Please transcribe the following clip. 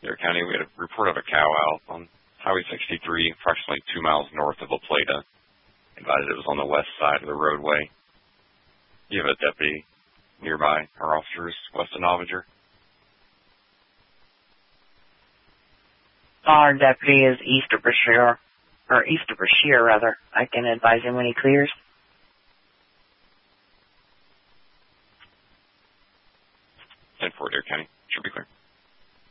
Dare County, we had a report of a cow out on Highway 63, approximately 2 miles north of La Plata. Advised it was on the west side of the roadway. Do you have a deputy nearby, our officers west of Novinger? Our deputy is east of Brashear, rather. I can advise him when he clears. 10-4, Dare County. Should be clear.